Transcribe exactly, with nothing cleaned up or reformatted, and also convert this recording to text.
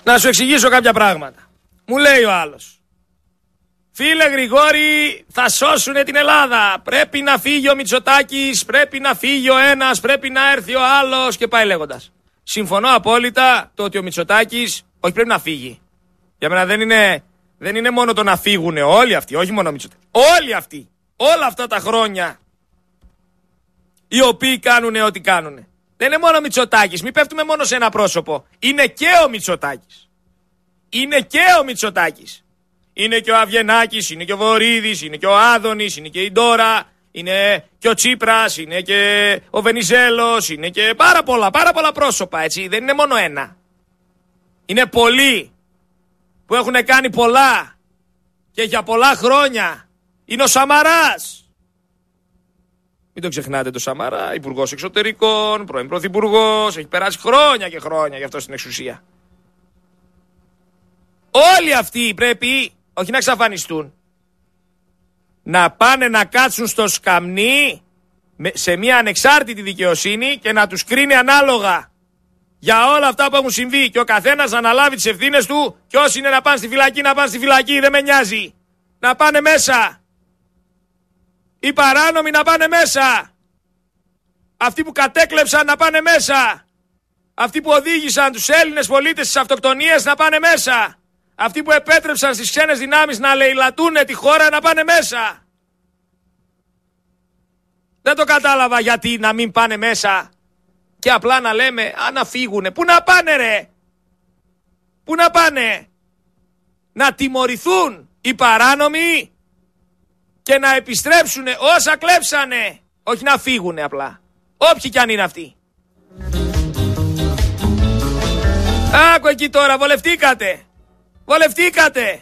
Να σου εξηγήσω κάποια πράγματα. Μου λέει ο άλλος. Φίλε Γρηγόρη, θα σώσουνε την Ελλάδα. Πρέπει να φύγει ο Μητσοτάκης, πρέπει να φύγει ο ένας, πρέπει να έρθει ο άλλος και πάει λέγοντας. Συμφωνώ απόλυτα το ότι ο Μητσοτάκης όχι πρέπει να φύγει. Για μένα δεν είναι, δεν είναι μόνο το να φύγουνε όλοι αυτοί, όχι μόνο ο Μητσοτάκης. Όλοι αυτοί, όλα αυτά τα χρόνια οι οποίοι κάνουνε ό,τι κάνουνε. Δεν είναι μόνο ο Μητσοτάκης, μην πέφτουμε μόνο σε ένα πρόσωπο. Είναι και ο Μητσοτάκης. Είναι και ο Μητσοτάκης. Είναι και ο Αβγενάκης, είναι και ο Βορίδης, είναι και ο Άδωνης, είναι και η Ντόρα, είναι και ο Τσίπρας, είναι και ο Βενιζέλος, είναι και πάρα πολλά, πάρα πολλά πρόσωπα, έτσι. Δεν είναι μόνο ένα. Είναι πολλοί που έχουν κάνει πολλά και για πολλά χρόνια. Είναι ο Σαμαράς. Μην το ξεχνάτε το Σαμαρά, υπουργός εξωτερικών, πρώην πρωθυπουργός, έχει περάσει χρόνια και χρόνια γι' αυτό στην εξουσία. Όλοι αυτοί πρέπει, όχι να εξαφανιστούν, να πάνε να κάτσουν στο σκαμνί σε μια ανεξάρτητη δικαιοσύνη και να τους κρίνει ανάλογα για όλα αυτά που έχουν συμβεί και ο καθένας να αναλάβει τις ευθύνες του και όσοι είναι να πάνε στη φυλακή να πάνε στη φυλακή, δεν με νοιάζει. Να πάνε μέσα. Οι παράνομοι να πάνε μέσα. Αυτοί που κατέκλεψαν να πάνε μέσα. Αυτοί που οδήγησαν τους Έλληνες πολίτες στις αυτοκτονίες να πάνε μέσα. Αυτοί που επέτρεψαν στις ξένες δυνάμεις να λαιλατούν τη χώρα να πάνε μέσα. Δεν το κατάλαβα γιατί να μην πάνε μέσα και απλά να λέμε α, να φύγουνε. Πού να πάνε ρε. Πού να πάνε. Να τιμωρηθούν οι παράνομοι και να επιστρέψουνε όσα κλέψανε. Όχι να φύγουνε απλά. Όποιοι κι αν είναι αυτοί. Άκου εκεί τώρα, βολευτήκατε. Βολευτήκατε.